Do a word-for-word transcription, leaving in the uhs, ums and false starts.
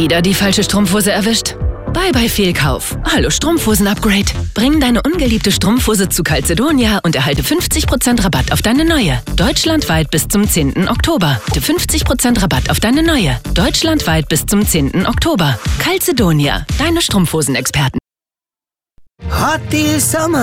Wieder die falsche Strumpfhose erwischt? Bye bye Fehlkauf. Hallo Strumpfhosen-Upgrade. Bring deine ungeliebte Strumpfhose zu Calzedonia und erhalte fünfzig Prozent Rabatt auf deine neue. Deutschlandweit bis zum zehnten Oktober. fünfzig Prozent Rabatt auf deine neue. Deutschlandweit bis zum zehnten Oktober. Calzedonia, deine Strumpfhosenexperten. Hot Deal Sommer.